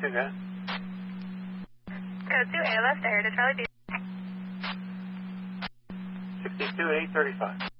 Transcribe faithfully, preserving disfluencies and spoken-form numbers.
two, guys. Go to A L S there to Charlie B. sixty-two, eight thirty-five.